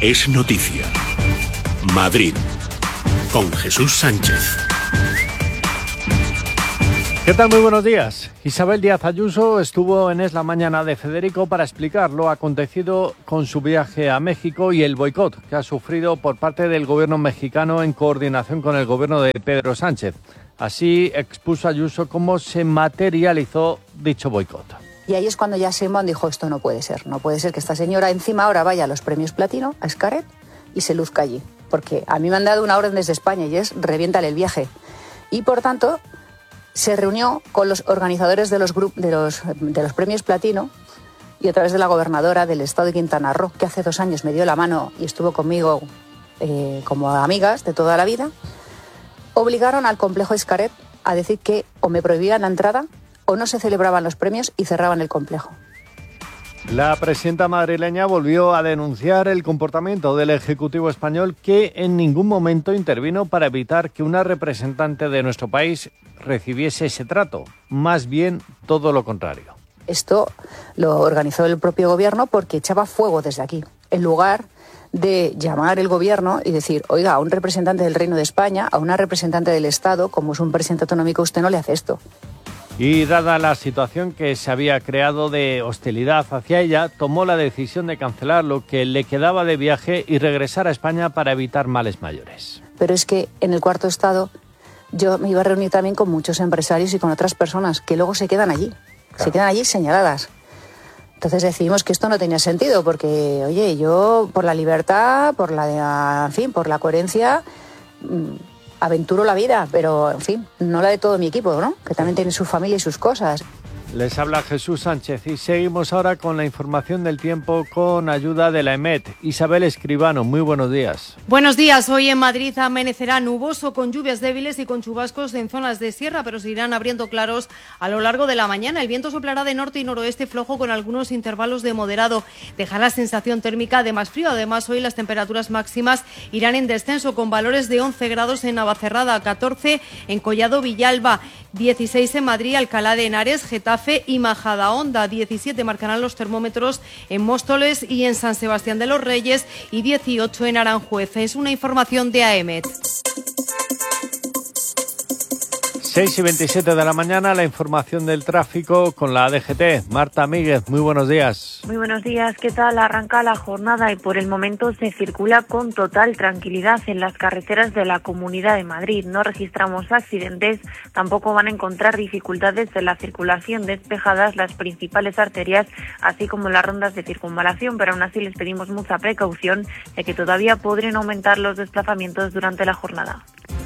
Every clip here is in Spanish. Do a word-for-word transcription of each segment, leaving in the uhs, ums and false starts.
es noticia. Madrid, con Jesús Sánchez. ¿Qué tal? Muy buenos días. Isabel Díaz Ayuso estuvo en Es la Mañana de Federico para explicar lo acontecido con su viaje a México y el boicot que ha sufrido por parte del gobierno mexicano en coordinación con el gobierno de Pedro Sánchez. Así expuso Ayuso cómo se materializó dicho boicot. Y ahí es cuando ya Sheinbaum dijo, esto no puede ser, no puede ser que esta señora encima ahora vaya a los premios Platino, a Xcaret, y se luzca allí. Porque a mí me han dado una orden desde España y es reviéntale el viaje. Y por tanto se reunió con los organizadores de los, grup- de los, de los premios Platino y a través de la gobernadora del estado de Quintana Roo, que hace dos años me dio la mano y estuvo conmigo eh, como amigas de toda la vida, obligaron al complejo Xcaret a decir que o me prohibían la entrada o no se celebraban los premios y cerraban el complejo. La presidenta madrileña volvió a denunciar el comportamiento del Ejecutivo español, que en ningún momento intervino para evitar que una representante de nuestro país recibiese ese trato. Más bien todo lo contrario. Esto lo organizó el propio gobierno porque echaba fuego desde aquí. En lugar de llamar el gobierno y decir, oiga, a un representante del Reino de España, a una representante del Estado, como es un presidente autonómico, usted no le hace esto. Y dada la situación que se había creado de hostilidad hacia ella, tomó la decisión de cancelar lo que le quedaba de viaje y regresar a España para evitar males mayores. Pero es que en el cuarto estado yo me iba a reunir también con muchos empresarios y con otras personas que luego se quedan allí, claro. se quedan allí señaladas. Entonces decidimos que esto no tenía sentido porque, oye, yo por la libertad, por la, en fin, por la coherencia, aventuro la vida, pero, en fin, no la de todo mi equipo, ¿no? Que también tiene su familia y sus cosas. Les habla Jesús Sánchez y seguimos ahora con la información del tiempo con ayuda de la EMET. Isabel Escribano, muy buenos días. Buenos días. Hoy en Madrid amanecerá nuboso con lluvias débiles y con chubascos en zonas de sierra, pero se irán abriendo claros a lo largo de la mañana. El viento soplará de norte y noroeste flojo con algunos intervalos de moderado. Dejará la sensación térmica de más frío. Además, hoy las temperaturas máximas irán en descenso con valores de once grados en Navacerrada, catorce en Collado Villalba, dieciséis en Madrid, Alcalá de Henares, Getafe y Majadahonda, diecisiete marcarán los termómetros en Móstoles y en San Sebastián de los Reyes y dieciocho en Aranjuez. Es una información de AEMET. seis y veintisiete de la mañana, la información del tráfico con la A D G T. Marta Míguez, muy buenos días. Muy buenos días, ¿qué tal? Arranca la jornada y por el momento se circula con total tranquilidad en las carreteras de la Comunidad de Madrid. No registramos accidentes, tampoco van a encontrar dificultades en la circulación, despejadas las principales arterias, así como las rondas de circunvalación, pero aún así les pedimos mucha precaución, ya que todavía podrían aumentar los desplazamientos durante la jornada.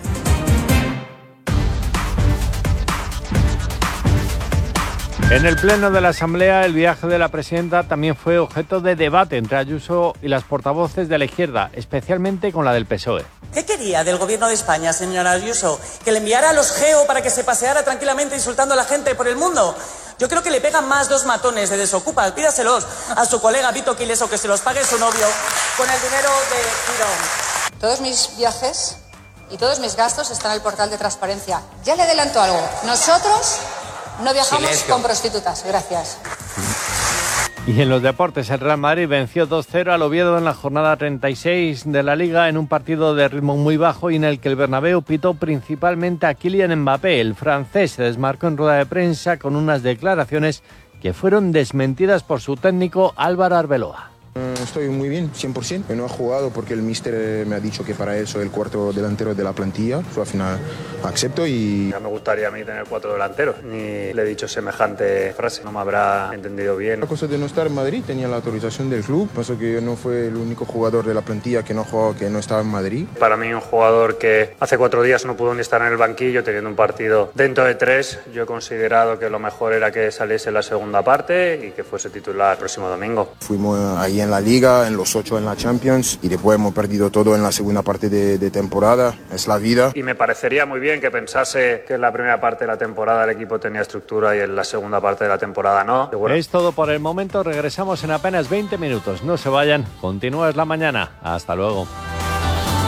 En el pleno de la Asamblea, el viaje de la presidenta también fue objeto de debate entre Ayuso y las portavoces de la izquierda, especialmente con la del P S O E. ¿Qué quería del gobierno de España, señora Ayuso? ¿Que le enviara a los geo para que se paseara tranquilamente insultando a la gente por el mundo? Yo creo que le pegan más dos matones de Desocupa. Pídaselos a su colega Vito Quiles o que se los pague su novio con el dinero de Girón. Todos mis viajes y todos mis gastos están en el portal de transparencia. Ya le adelanto algo. Nosotros no viajamos Silencio. con prostitutas. Gracias. Y en los deportes, el Real Madrid venció dos cero al Oviedo en la jornada treinta y seis de la Liga en un partido de ritmo muy bajo y en el que el Bernabéu pitó principalmente a Kylian Mbappé. El francés se desmarcó en rueda de prensa con unas declaraciones que fueron desmentidas por su técnico Álvaro Arbeloa. Estoy muy bien, cien por ciento. No he jugado porque el míster me ha dicho que para él soy el cuarto delantero de la plantilla. Yo al final acepto y... Ya me gustaría a mí tener cuatro delanteros. Ni le he dicho semejante frase, no me habrá entendido bien. La cosa de no estar en Madrid, tenía la autorización del club. Pienso que yo no fue el único jugador de la plantilla que no jugaba, que no estaba en Madrid. Para mí un jugador que hace cuatro días no pudo ni estar en el banquillo teniendo un partido dentro de tres, yo he considerado que lo mejor era que saliese la segunda parte y que fuese titular el próximo domingo. Fuimos ahí en la Liga, en los ocho en la Champions y después hemos perdido todo en la segunda parte de, de temporada. Es la vida. Y me parecería muy bien que pensase que en la primera parte de la temporada el equipo tenía estructura y en la segunda parte de la temporada no. Seguro. Es todo por el momento. Regresamos en apenas veinte minutos. No se vayan. Continúa Es la Mañana. Hasta luego.